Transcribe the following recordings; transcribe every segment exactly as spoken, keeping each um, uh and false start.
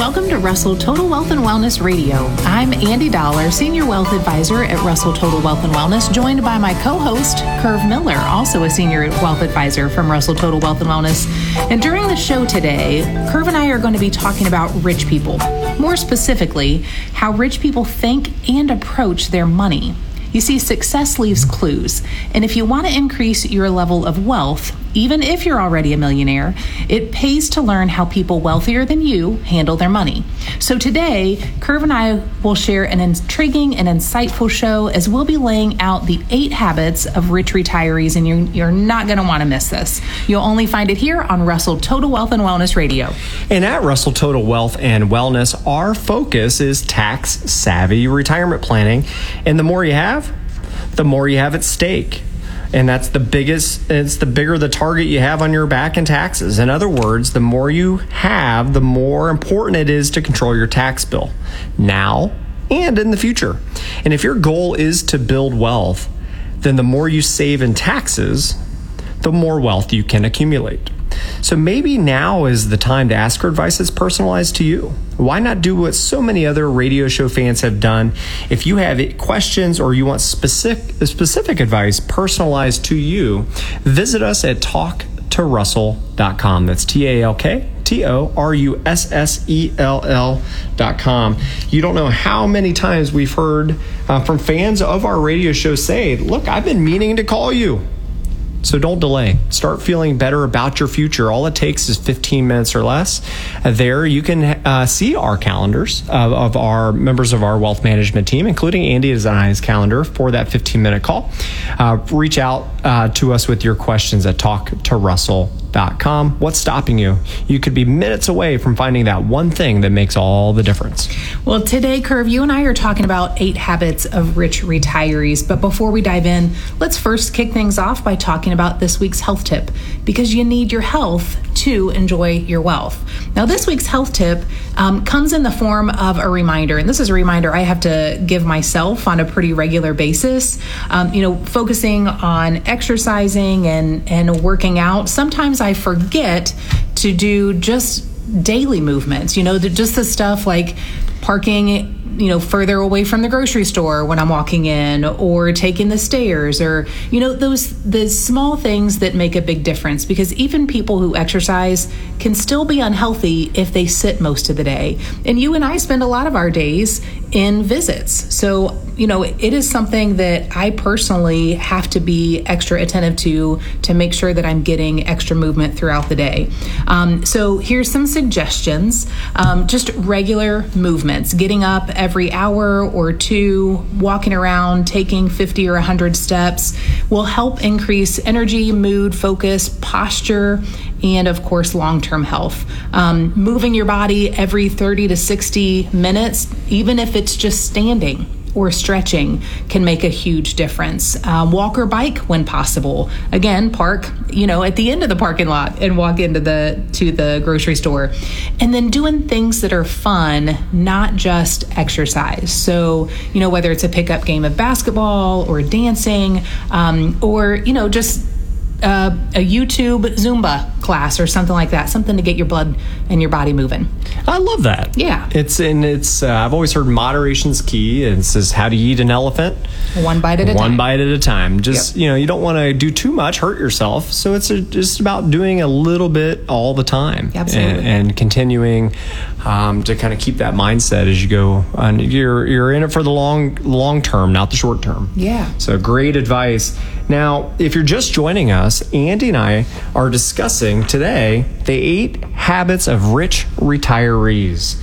Welcome to Russell Total Wealth and Wellness Radio. I'm Andy Dollar, Senior Wealth Advisor at Russell Total Wealth and Wellness, joined by my co-host, Curve Miller, also a Senior Wealth Advisor from Russell Total Wealth and Wellness. And during the show today, Curve and I are going to be talking about rich people. More specifically, how rich people think and approach their money. You see, success leaves clues, and if you want to increase your level of wealth, even if you're already a millionaire, it pays to learn how people wealthier than you handle their money. So today, Curve and I will share an intriguing and insightful show as we'll be laying out the eight habits of rich retirees, and you're, you're not going to want to miss this. You'll only find it here on Russell Total Wealth and Wellness Radio. And at Russell Total Wealth and Wellness, our focus is tax-savvy retirement planning, and the more you have, the more you have at stake. And that's the biggest, it's the bigger the target you have on your back in taxes. In other words, the more you have, the more important it is to control your tax bill now and in the future. And if your goal is to build wealth, then the more you save in taxes, the more wealth you can accumulate. So maybe now is the time to ask for advice that's personalized to you. Why not do what so many other radio show fans have done? If you have questions or you want specific specific advice personalized to you, visit us at talk to russell dot com. That's T A L K T O R U S S E L L dot com. You don't know how many times we've heard uh, from fans of our radio show say, look, I've been meaning to call you. So don't delay. Start feeling better about your future. All it takes is fifteen minutes or less. Uh, there you can uh, see our calendars of, of our members of our wealth management team, including Andy and I's calendar for that fifteen minute call. Uh, reach out uh, to us with your questions at talk to russell dot com. What's stopping you? You could be minutes away from finding that one thing that makes all the difference. Well, today, Curve, you and I are talking about eight habits of rich retirees. But before we dive in, let's first kick things off by talking about this week's health tip, because you need your health to enjoy your wealth. Now, this week's health tip um, comes in the form of a reminder, and this is a reminder I have to give myself on a pretty regular basis. Um, you know, focusing on exercising and, and working out. Sometimes I forget to do just daily movements, you know, the, just the stuff like parking, you know, further away from the grocery store when I'm walking in, or taking the stairs, or, you know, those the small things that make a big difference, because even people who exercise can still be unhealthy if they sit most of the day. And you and I spend a lot of our days in visits. So, you know, it is something that I personally have to be extra attentive to to make sure that I'm getting extra movement throughout the day. Um, so here's some suggestions. Um, just regular movements, getting up every hour or two, walking around, taking fifty or one hundred steps will help increase energy, mood, focus, posture, and of course, long-term health. Um, moving your body every thirty to sixty minutes, even if it's just standing or stretching, can make a huge difference. Um, walk or bike when possible. Again, park, you know, at the end of the parking lot and walk into the to the grocery store. And then doing things that are fun, not just exercise. So, you know, whether it's a pickup game of basketball or dancing, um, or, you know, just Uh, a YouTube Zumba class or something like that, something to get your blood and your body moving. I love that. Yeah. It's and it's. Uh, I've always heard moderation's key. It says how to eat an elephant. One bite at a One time. One bite at a time. Just, yep. you know, you don't want to do too much, hurt yourself. So it's a, just about doing a little bit all the time. Absolutely. And, and continuing um, to kind of keep that mindset as you go. And you're you're in it for the long long term, not the short term. Yeah. So great advice. Now, if you're just joining us, Andy and I are discussing today the eight habits of rich retirees.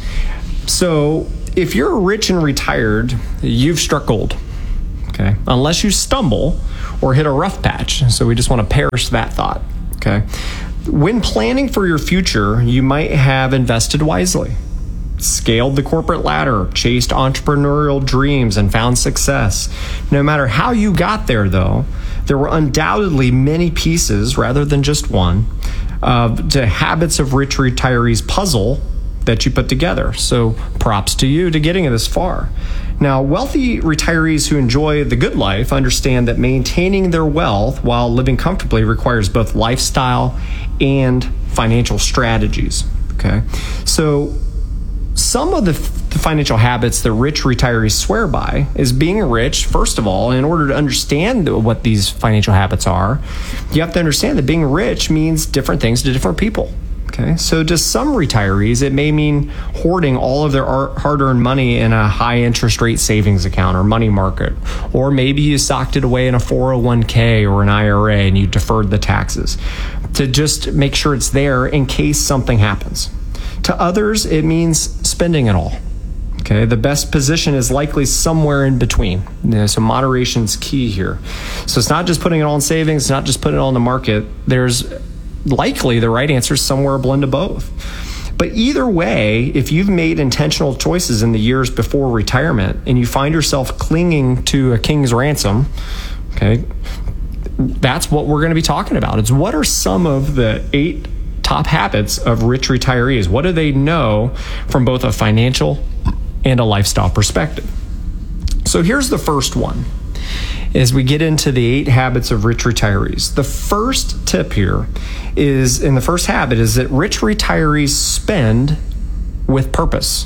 So if you're rich and retired, you've struck gold, okay? Unless you stumble or hit a rough patch. So we just want to perish that thought, okay? When planning for your future, you might have invested wisely, scaled the corporate ladder, chased entrepreneurial dreams, and found success. No matter how you got there, though, there were undoubtedly many pieces, rather than just one, uh, to habits of rich retirees puzzle that you put together. So props to you to getting this far. Now, wealthy retirees who enjoy the good life understand that maintaining their wealth while living comfortably requires both lifestyle and financial strategies. Okay, so some of the, f- the financial habits that rich retirees swear by is being rich. First of all, in order to understand what these financial habits are, you have to understand that being rich means different things to different people. Okay, so to some retirees, it may mean hoarding all of their hard-earned money in a high-interest rate savings account or money market, or maybe you socked it away in a four oh one k or an I R A and you deferred the taxes to just make sure it's there in case something happens. To others, it means spending it all. Okay, the best position is likely somewhere in between. You know, so moderation is key here. So it's not just putting it all in savings, it's not just putting it all in the market. There's likely the right answer is somewhere a blend of both. But either way, if you've made intentional choices in the years before retirement and you find yourself clinging to a king's ransom, okay, that's what we're going to be talking about. It's what are some of the eight top habits of rich retirees? What do they know from both a financial and a lifestyle perspective? So here's the first one. As we get into the eight habits of rich retirees, the first tip here is, in the first habit, is that rich retirees spend with purpose.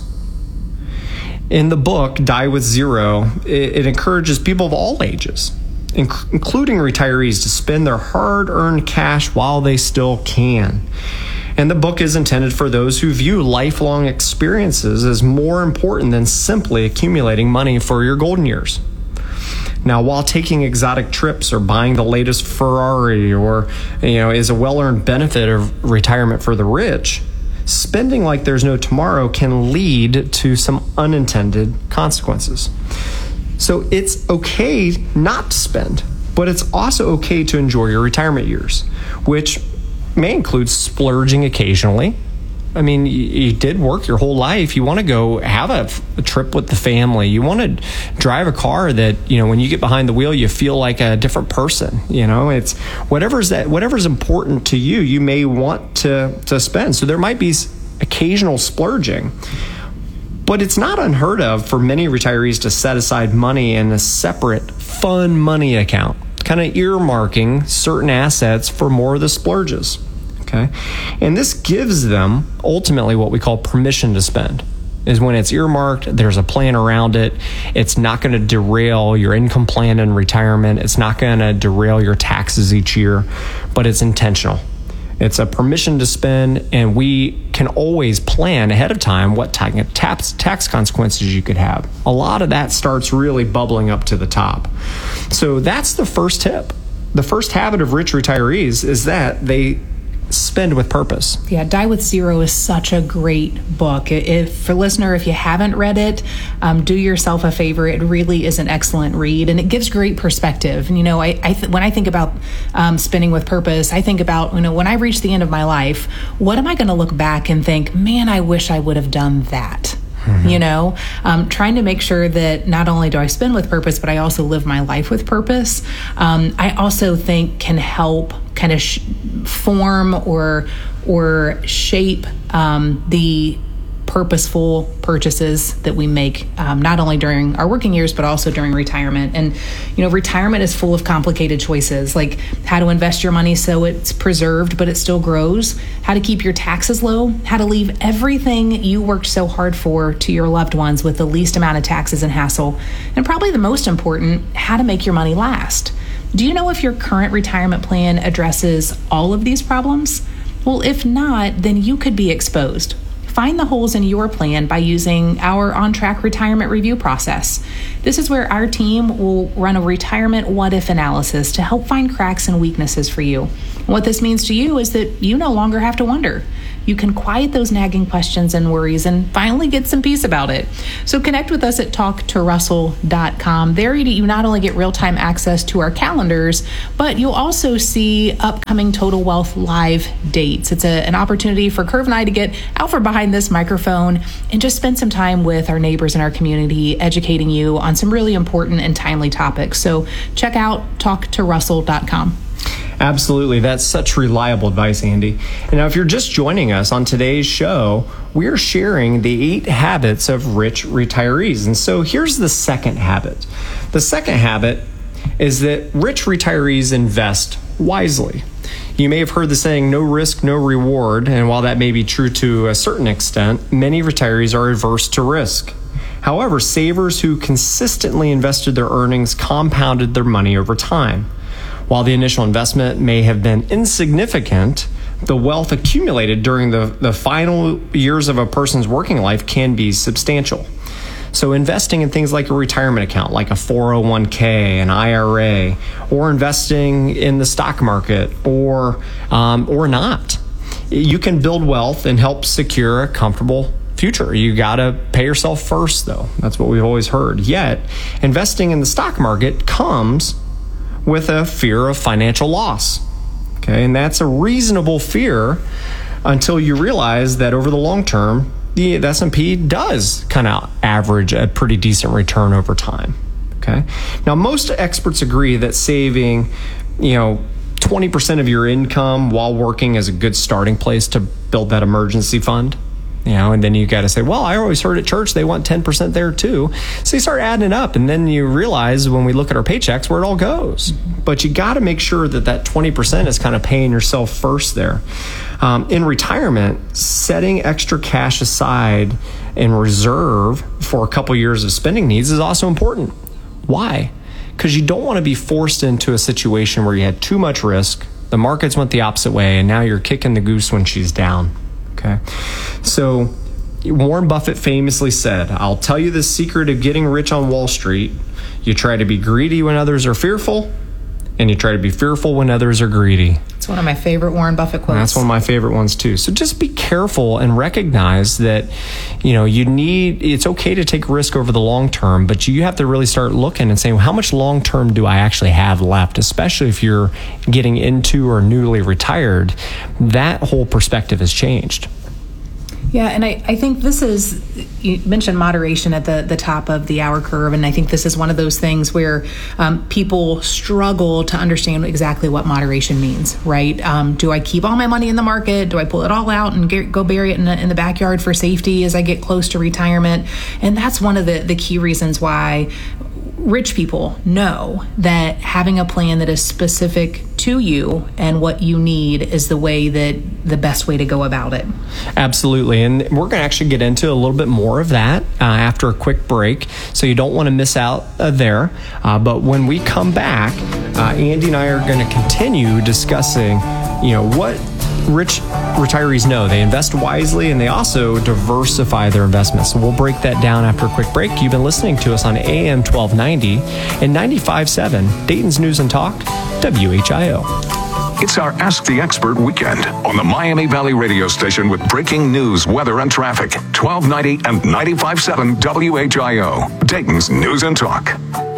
In the book, Die with Zero, it, it encourages people of all ages, inc- including retirees, to spend their hard-earned cash while they still can. And the book is intended for those who view lifelong experiences as more important than simply accumulating money for your golden years. Now, while taking exotic trips or buying the latest Ferrari or, you know, is a well-earned benefit of retirement for the rich, spending like there's no tomorrow can lead to some unintended consequences. So it's okay not to spend, but it's also okay to enjoy your retirement years, which may include splurging occasionally. I mean, you, you did work your whole life. You want to go have a, a trip with the family. You want to drive a car that, you know, when you get behind the wheel, you feel like a different person. You know, it's whatever's that, whatever's important to you, you may want to, to spend. So there might be occasional splurging, but it's not unheard of for many retirees to set aside money in a separate fun money account, kind of earmarking certain assets for more of the splurges. Okay. And this gives them ultimately what we call permission to spend, is when it's earmarked, there's a plan around it. It's not going to derail your income plan in retirement. It's not going to derail your taxes each year, but it's intentional. It's a permission to spend, and we can always plan ahead of time what tax tax consequences you could have. A lot of that starts really bubbling up to the top. So that's the first tip. The first habit of rich retirees is that they spend with purpose. Yeah, Die with Zero is such a great book. If for listener, if you haven't read it, um, do yourself a favor. It really is an excellent read, and it gives great perspective. And you know, I, I th- when I think about um, spending with purpose, I think about, you know, when I reach the end of my life, what am I going to look back and think, man, I wish I would have done that. Mm-hmm. You know, um, trying to make sure that not only do I spend with purpose, but I also live my life with purpose. Um, I also think can help kind of sh- form or or shape um, the purposeful purchases that we make, um, not only during our working years, but also during retirement. And, you know, retirement is full of complicated choices, like how to invest your money so it's preserved, but it still grows, how to keep your taxes low, how to leave everything you worked so hard for to your loved ones with the least amount of taxes and hassle, and probably the most important, how to make your money last. Do you know if your current retirement plan addresses all of these problems? Well, if not, then you could be exposed. Find the holes in your plan by using our on-track retirement review process. This is where our team will run a retirement what-if analysis to help find cracks and weaknesses for you. What this means to you is that you no longer have to wonder. You can quiet those nagging questions and worries and finally get some peace about it. So connect with us at talk to russell dot com. There you not only get real-time access to our calendars, but you'll also see upcoming Total Wealth live dates. It's a, an opportunity for Curve and I to get out from behind this microphone and just spend some time with our neighbors in our community, educating you on some really important and timely topics. So check out talk to russell dot com. Absolutely. That's such reliable advice, Andy. And now, if you're just joining us on today's show, we're sharing the eight habits of rich retirees. And so here's the second habit. The second habit is that rich retirees invest wisely. You may have heard the saying, no risk, no reward. And while that may be true to a certain extent, many retirees are averse to risk. However, savers who consistently invested their earnings compounded their money over time. While the initial investment may have been insignificant, the wealth accumulated during the, the final years of a person's working life can be substantial. So investing in things like a retirement account, like a four oh one k, an I R A, or investing in the stock market, or um, or not, you can build wealth and help secure a comfortable future. You got to pay yourself first, though. That's what we've always heard. Yet, investing in the stock market comes with a fear of financial loss. Okay, and that's a reasonable fear until you realize that over the long term, the S and P does kind of average a pretty decent return over time. Okay. Now, most experts agree that saving, you know, twenty percent of your income while working is a good starting place to build that emergency fund. You know, and then you got to say, well, I always heard at church they want ten percent there too. So you start adding it up, and then you realize when we look at our paychecks where it all goes. But you got to make sure that that twenty percent is kind of paying yourself first there. Um, in retirement, setting extra cash aside in reserve for a couple years of spending needs is also important. Why? Because you don't want to be forced into a situation where you had too much risk, the markets went the opposite way, and now you're kicking the goose when she's down. Okay. So Warren Buffett famously said, I'll tell you the secret of getting rich on Wall Street. You try to be greedy when others are fearful, and you try to be fearful when others are greedy. It's one of my favorite Warren Buffett quotes. And that's one of my favorite ones too. So just be careful and recognize that, you know, you need, it's okay to take risk over the long term, but you have to really start looking and saying, well, how much long term do I actually have left? Especially if you're getting into or newly retired, that whole perspective has changed. Yeah, and I, I think this is, you mentioned moderation at the, the top of the hour curve, and I think this is one of those things where um, people struggle to understand exactly what moderation means, right? Um, do I keep all my money in the market? Do I pull it all out and get, go bury it in the, in the backyard for safety as I get close to retirement? And that's one of the, the key reasons why rich people know that having a plan that is specific to you and what you need is the way that the best way to go about it. Absolutely. And we're going to actually get into a little bit more of that uh, after a quick break. So you don't want to miss out uh, there. Uh, but when we come back, uh, Andy and I are going to continue discussing, you know, what rich retirees know. They invest wisely and they also diversify their investments. So we'll break that down after a quick break. You've been listening to us on A M twelve ninety and ninety-five point seven, Dayton's News and Talk, W H I O. It's our Ask the Expert weekend on the Miami Valley radio station with breaking news, weather, and traffic. twelve ninety and ninety-five point seven W H I O, Dayton's News and Talk.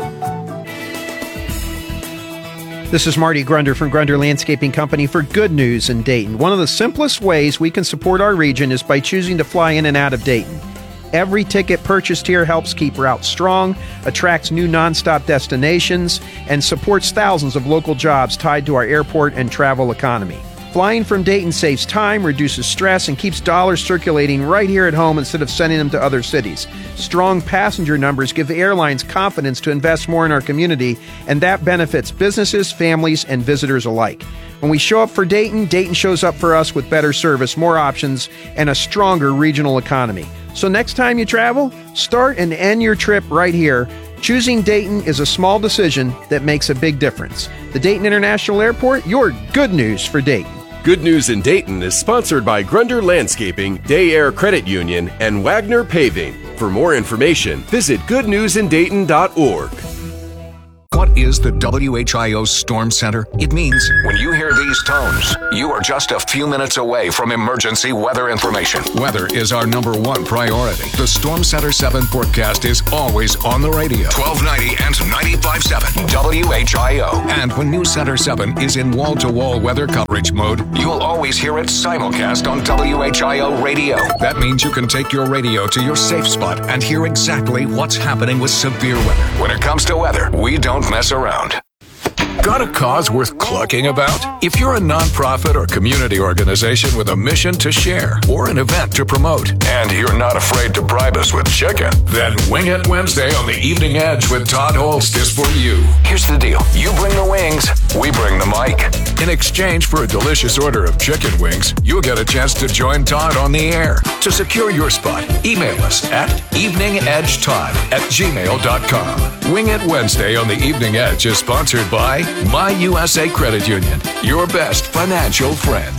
This is Marty Grunder from Grunder Landscaping Company for Good News in Dayton. One of the simplest ways we can support our region is by choosing to fly in and out of Dayton. Every ticket purchased here helps keep routes strong, attracts new nonstop destinations, and supports thousands of local jobs tied to our airport and travel economy. Flying from Dayton saves time, reduces stress, and keeps dollars circulating right here at home instead of sending them to other cities. Strong passenger numbers give the airlines confidence to invest more in our community, and that benefits businesses, families, and visitors alike. When we show up for Dayton, Dayton shows up for us with better service, more options, and a stronger regional economy. So next time you travel, start and end your trip right here. Choosing Dayton is a small decision that makes a big difference. The Dayton International Airport, your good news for Dayton. Good News in Dayton is sponsored by Grunder Landscaping, Day Air Credit Union, and Wagner Paving. For more information, visit good news in dayton dot org. What is the W H I O Storm Center? It means when you hear these tones, you are just a few minutes away from emergency weather information. Weather is our number one priority. The Storm Center seven forecast is always on the radio. twelve ninety and ninety-five point seven W H I O. And when News Center seven is in wall-to-wall weather coverage mode, you'll always hear it simulcast on W H I O radio. That means you can take your radio to your safe spot and hear exactly what's happening with severe weather. When it comes to weather, we don't mess around. Got a cause worth clucking about? If you're a nonprofit or community organization with a mission to share or an event to promote, and you're not afraid to bribe us with chicken, then Wing It Wednesday on the Evening Edge with Todd Holst is for you. Here's the deal. You bring the wings, we bring the mic. In exchange for a delicious order of chicken wings, you'll get a chance to join Todd on the air. To secure your spot, email us at eveningedgetodd at gmail dot com. Wing It Wednesday on the Evening Edge is sponsored by My U S A Credit Union, your best financial friend.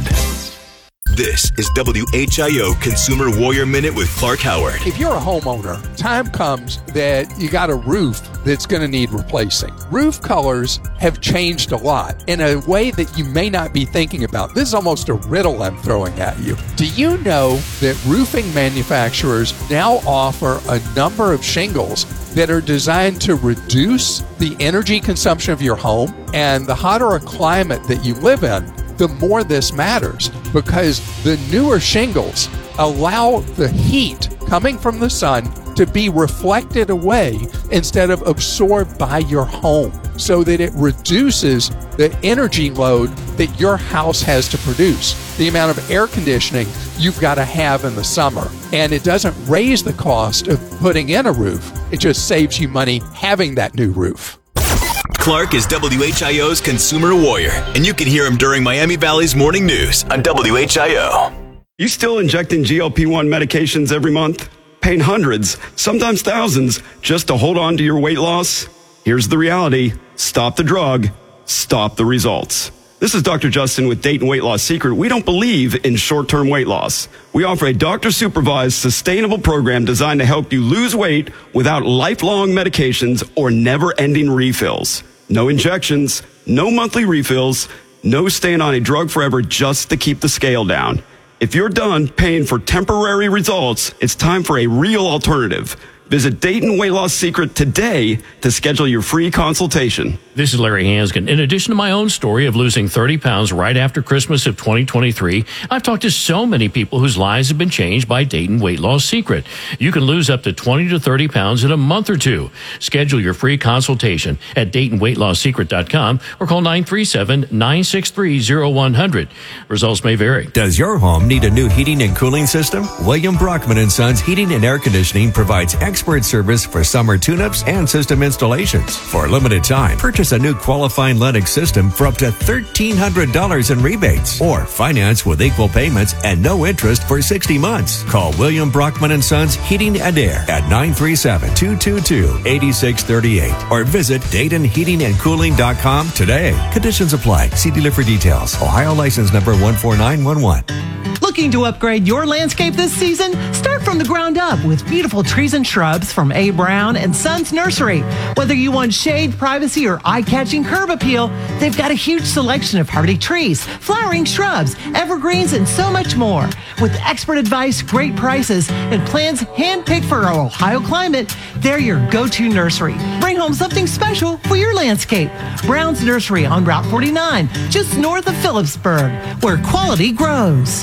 This is W H I O Consumer Warrior Minute with Clark Howard. If you're a homeowner, time comes that you got a roof that's going to need replacing. Roof colors have changed a lot in a way that you may not be thinking about. This is almost a riddle I'm throwing at you. Do you know that roofing manufacturers now offer a number of shingles that are designed to reduce the energy consumption of your home? And the hotter a climate that you live in, the more this matters, because the newer shingles allow the heat coming from the sun to be reflected away instead of absorbed by your home, so that it reduces the energy load that your house has to produce, the amount of air conditioning you've got to have in the summer. And it doesn't raise the cost of putting in a roof. It just saves you money having that new roof. Clark is W H I O's Consumer Warrior, and you can hear him during Miami Valley's Morning News on W H I O. You still injecting G L P one medications every month? Paying hundreds, sometimes thousands, just to hold on to your weight loss? Here's the reality. Stop the drug. Stop the results. This is Doctor Justin with Dayton Weight Loss Secret. We don't believe in short-term weight loss. We offer a doctor-supervised, sustainable program designed to help you lose weight without lifelong medications or never-ending refills. No injections, no monthly refills, no staying on a drug forever just to keep the scale down. If you're done paying for temporary results, it's time for a real alternative. Visit Dayton Weight Loss Secret today to schedule your free consultation. This is Larry Hanskin. In addition to my own story of losing thirty pounds right after Christmas of twenty twenty-three, I've talked to so many people whose lives have been changed by Dayton Weight Loss Secret. You can lose up to twenty to thirty pounds in a month or two. Schedule your free consultation at Dayton Weight Loss Secret dot com or call nine three seven, nine six three, zero one zero zero. Results may vary. Does your home need a new heating and cooling system? William Brockman and Sons Heating and Air Conditioning provides expert service for summer tune-ups and system installations. For a limited time, purchase a new qualifying Lennox system for up to thirteen hundred dollars in rebates, or finance with equal payments and no interest for sixty months. Call William Brockman and Sons Heating and Air at nine three seven, two two two, eight six three eight or visit Dayton Heating and Cooling dot com today. Conditions apply. See dealer for details. Ohio license number one four nine one one. Looking to upgrade your landscape this season? Start from the ground up with beautiful trees and shrubs from A. Brown and Sons Nursery. Whether you want shade, privacy, or eye-catching curb appeal, they've got a huge selection of hardy trees, flowering shrubs, evergreens, and so much more. With expert advice, great prices, and plans handpicked for our Ohio climate, they're your go-to nursery. Bring home something special for your landscape. Brown's Nursery on Route forty-nine, just north of Phillipsburg, where quality grows.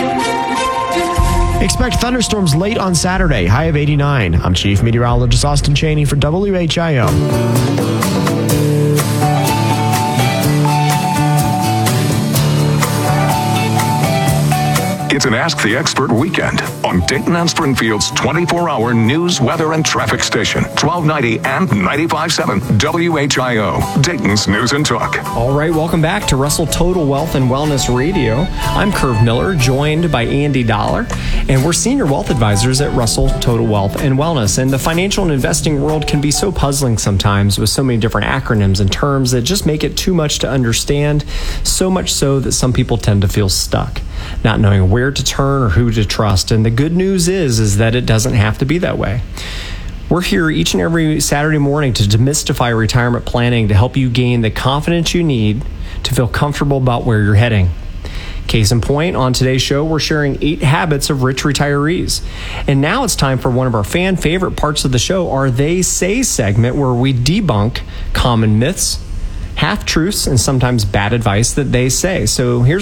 Expect thunderstorms late on Saturday, high of eighty-nine. I'm Chief Meteorologist Austin Cheney for W H I O. It's an Ask the Expert weekend on Dayton and Springfield's twenty-four hour news, weather, and traffic station, twelve ninety and ninety-five point seven W H I O, Dayton's News and Talk. All right, welcome back to Russell Total Wealth and Wellness Radio. I'm Curve Miller, joined by Andy Dollar, and we're senior wealth advisors at Russell Total Wealth and Wellness. And the financial and investing world can be so puzzling sometimes with so many different acronyms and terms that just make it too much to understand, so much so that some people tend to feel stuck, not knowing where to turn or who to trust. And the good news is, is that it doesn't have to be that way. We're here each and every Saturday morning to demystify retirement planning to help you gain the confidence you need to feel comfortable about where you're heading. Case in point, on today's show, we're sharing eight habits of rich retirees. And now it's time for one of our fan favorite parts of the show, our They Say segment, where we debunk common myths, half-truths, and sometimes bad advice that they say. So here's